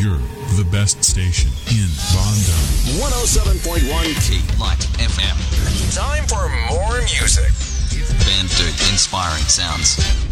You're the best station in Bondo. 107.1 Key Light FM. Time for more music. Banter inspiring sounds.